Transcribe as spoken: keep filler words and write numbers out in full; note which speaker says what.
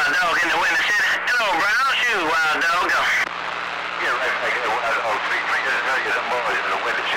Speaker 1: Wild Dog in the Windy City. Hello, Brown Shoe, Wild Dog.
Speaker 2: Yeah, right, like, uh, oh, three, three, uh, you, them boys in the Windy